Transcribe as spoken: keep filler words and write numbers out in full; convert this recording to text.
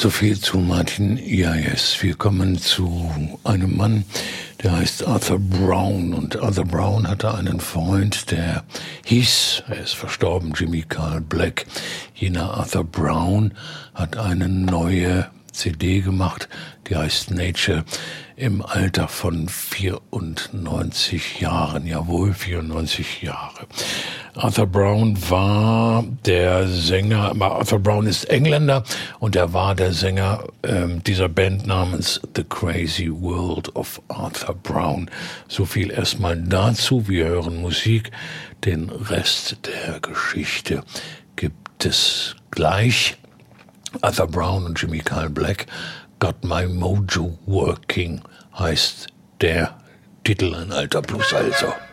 So viel zu Martin Iyaes. Wir kommen zu einem Mann, der heißt Arthur Brown. Und Arthur Brown hatte einen Freund, der hieß, er ist verstorben, Jimmy Carl Black. Jener Arthur Brown hat eine neue C D gemacht, die heißt Nature, im Alter von vierundneunzig Jahren. Jawohl, vierundneunzig Jahre. Arthur Brown war der Sänger, Arthur Brown ist Engländer und er war der Sänger ähm, dieser Band namens The Crazy World of Arthur Brown. So viel erstmal dazu. Wir hören Musik. Den Rest der Geschichte gibt es gleich. Arthur Brown und Jimmy Carl Black, Got My Mojo Working heißt der Titel, ein alter Plus also.